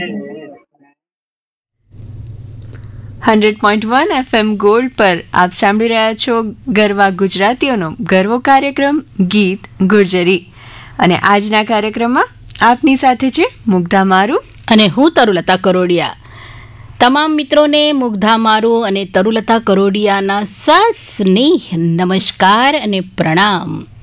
100.1 FM gold પર આપ સાંભળી રહ્યા છો ગરવા ગુજરાતીઓનો ગરવો કાર્યક્રમ ગીત ગુર્જરી. અને આજના કાર્યક્રમમાં આપની સાથે છે મુગ્ધા મારુ અને હું તરુલતા કરોડિયા. તમામ મિત્રોને મુગ્ધા મારુ અને તરુલતા કરોડિયાના સસ્નેહ નમસ્કાર અને પ્રણામ.